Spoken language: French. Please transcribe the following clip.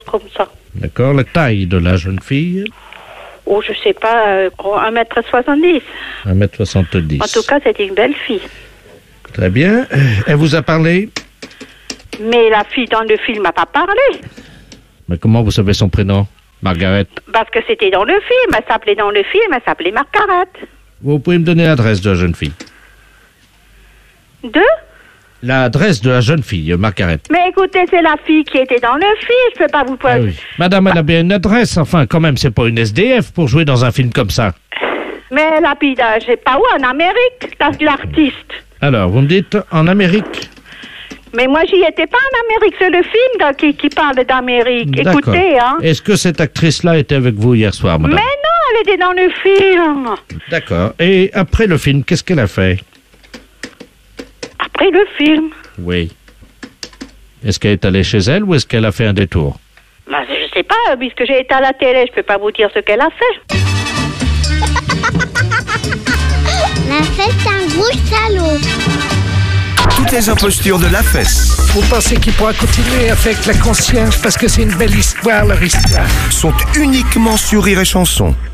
comme ça. D'accord, la taille de la jeune fille? Oh, je sais pas, 1m70. 1m70. En tout cas, c'était une belle fille. Très bien. Elle vous a parlé? Mais la fille dans le film n'a pas parlé. Mais comment vous savez son prénom? Margaret. Parce que c'était dans le film. Elle s'appelait dans le film, elle s'appelait Margaret. Vous pouvez me donner l'adresse de la jeune fille? L'adresse de la jeune fille, Margaret. Mais écoutez, c'est la fille qui était dans le film. Je peux pas vous... Ah oui. Madame, elle a bien une adresse. Enfin, quand même, c'est pas une SDF pour jouer dans un film comme ça. Mais elle habite, je sais pas où, en Amérique, l'artiste. Alors, vous me dites en Amérique? Mais moi, j'y étais pas en Amérique. C'est le film qui parle d'Amérique. D'accord. Écoutez, hein. Est-ce que cette actrice-là était avec vous hier soir, madame? Mais non, elle était dans le film. D'accord. Et après le film, qu'est-ce qu'elle a fait? Après le film? Oui. Est-ce qu'elle est allée chez elle ou est-ce qu'elle a fait un détour? Ben, je sais pas, puisque j'ai été à la télé, je peux pas vous dire ce qu'elle a fait. La fesse, c'est un gros salaud. Toutes les impostures de La Fesse Vous pensez qu'il pourra continuer avec la concierge parce que c'est une belle histoire, leur histoire? sont uniquement sur Rire et Chanson.